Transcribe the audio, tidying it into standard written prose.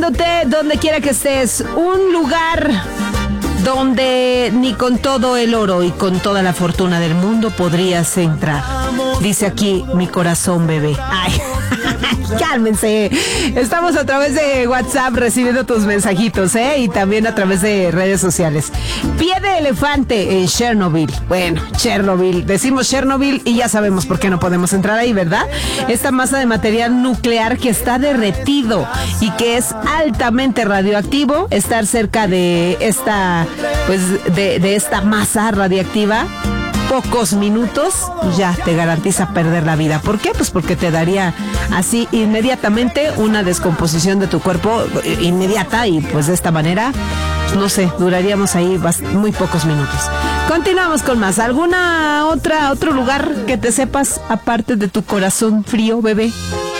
acompañándote donde quiera que estés. Un lugar donde ni con todo el oro y con toda la fortuna del mundo podrías entrar. Dice aquí mi corazón, bebé. Ay, cálmense. Estamos a través de WhatsApp recibiendo tus mensajitos, y también a través de redes sociales. Pie de elefante en Chernobyl. Bueno, Chernobyl. Decimos Chernobyl y ya sabemos por qué no podemos entrar ahí, ¿verdad? Esta masa de material nuclear que está derretido y que es altamente radioactivo. Estar cerca de esta, de esta masa radiactiva, pocos minutos ya te garantiza perder la vida. ¿Por qué? Pues porque te daría así inmediatamente una descomposición de tu cuerpo inmediata y pues de esta manera, no sé, duraríamos ahí muy pocos minutos. Continuamos con más. ¿Alguna otro lugar que te sepas aparte de tu corazón frío, bebé?